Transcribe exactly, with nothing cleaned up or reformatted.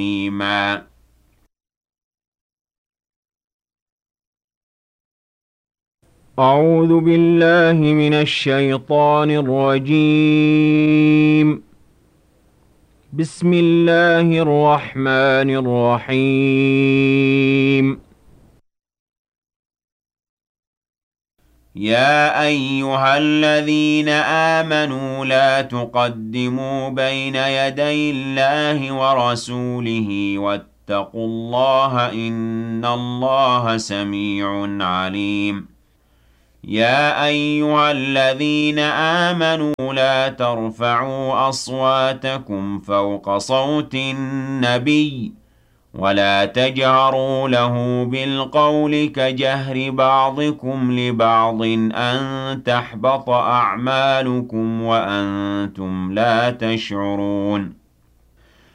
حميما. أعوذ بالله من الشيطان الرجيم. بسم الله الرحمن الرحيم. يا أيها الذين آمنوا لا تقدموا بين يدي الله ورسوله واتقوا الله إن الله سميع عليم. يا أيها الذين آمنوا لا ترفعوا أصواتكم فوق صوت النبي ولا تجهروا له بالقول كجهر بعضكم لبعض أن تحبط أعمالكم وأنتم لا تشعرون.